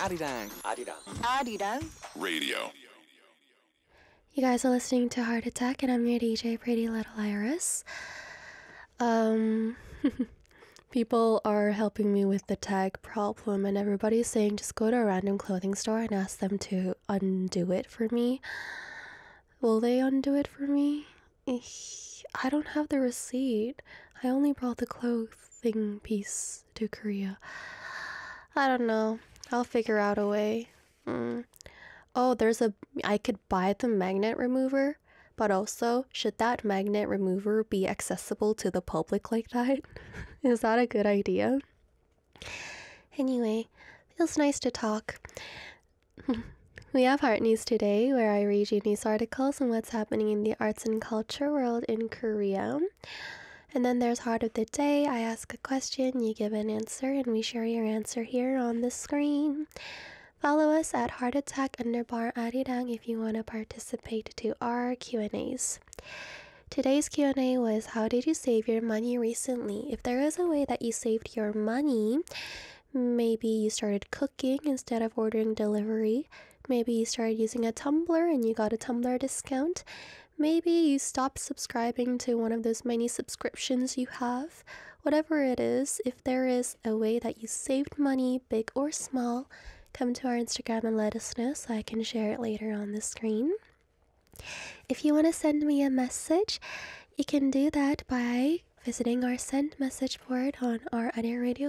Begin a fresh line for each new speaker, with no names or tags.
Arirang.
Arirang
Radio.
You guys are listening to Heart Attack, and I'm your DJ, Pretty Little Iris. People are helping me with the tag problem, and everybody's saying just go to a random clothing store and ask them to undo it for me. Will they undo it for me? I don't have the receipt. I only brought the clothing piece to Korea. I don't know. I'll figure out a way. Oh, I could buy the magnet remover, but also, should that magnet remover be accessible to the public like that? Is that a good idea? Anyway, feels nice to talk. We have Heart News today, where I read you news articles on what's happening in the arts and culture world in Korea. And then there's Heart of the Day. I ask a question, you give an answer, and we share your answer here on the screen. Follow us at heartattack_Arirang if you want to participate to our Q&As. Today's Q&A was, how did you save your money recently? If there is a way that you saved your money, maybe you started cooking instead of ordering delivery. Maybe you started using a Tumblr and you got a Tumblr discount. Maybe you stopped subscribing to one of those many subscriptions you have. Whatever it is, if there is a way that you saved money, big or small, come to our Instagram and let us know so I can share it later on the screen. If you want to send me a message, you can do that by visiting our send message board on our Audio Radio